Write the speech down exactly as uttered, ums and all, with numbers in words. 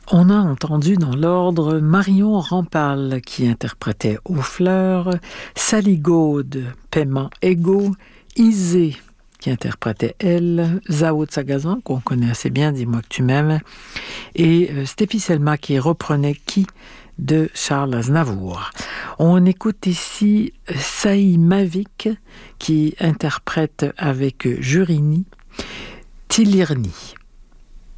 On a entendu dans l'ordre Marion Rampal qui interprétait Aux fleurs, Sally Gaude, Paiement égaux, Isée qui interprétait Elle, Zao de Sagazan qu'on connaît assez bien, Dis-moi que tu m'aimes, et euh, Stéphie Selma qui reprenait Qui de Charles Aznavour. On écoute ici Saï Mavic qui interprète avec Jurini Tilirni.